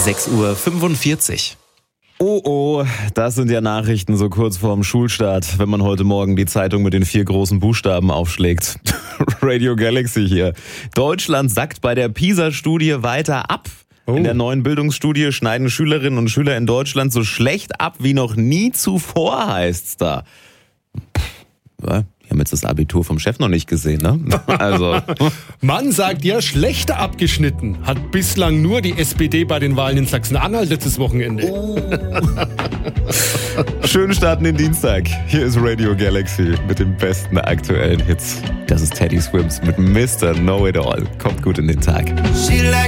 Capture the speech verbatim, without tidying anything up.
sechs Uhr fünfundvierzig. Oh oh, das sind ja Nachrichten so kurz vorm Schulstart, wenn man heute Morgen die Zeitung mit den vier großen Buchstaben aufschlägt. Radio Galaxy hier. Deutschland sackt bei der PISA-Studie weiter ab. Oh. In der neuen Bildungsstudie schneiden Schülerinnen und Schüler in Deutschland so schlecht ab wie noch nie zuvor, heißt's da. Ja, die haben jetzt das Abitur vom Chef noch nicht gesehen, ne? Also. Man sagt ja, schlechter abgeschnitten hat bislang nur die S P D bei den Wahlen in Sachsen-Anhalt letztes Wochenende. Oh. Schönen Start in den Dienstag. Hier ist Radio Galaxy mit den besten aktuellen Hits. Das ist Teddy Swims mit Mister Know It All. Kommt gut in den Tag.